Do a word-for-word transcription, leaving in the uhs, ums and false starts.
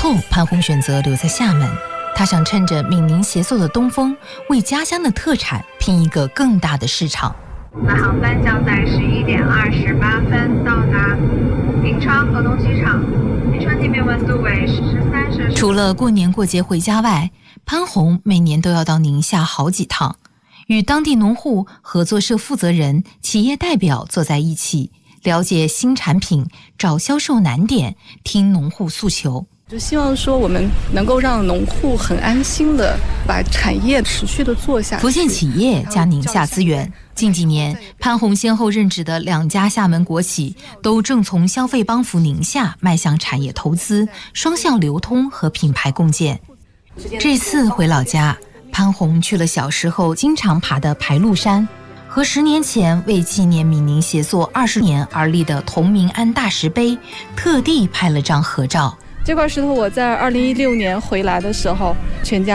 后，潘虹选择留在厦门。他想趁着闽宁协作的东风，为家乡的特产拼一个更大的市场。 那航班将在十一点二十八分到达银川河东机场，银川地面温度为十三摄氏。 除了过年过节回家外，潘虹每年都要到宁夏好几趟，与当地农户、合作社负责人、企业代表坐在一起，了解新产品，找销售难点，听农户诉求。 就希望说我们能够让农户很安心的把产业持续的做下去。 福建企业加宁夏资源，近几年潘虹先后任职的两家厦门国企都正从消费帮扶宁夏迈向产业投资、双向流通和品牌共建。这次回老家，潘虹去了小时候经常爬的排路山，和十年前为纪念闽宁协作二十年而立的同名安大石碑，特地拍了张合照。 这块石头我在二零一六年回来的时候，全家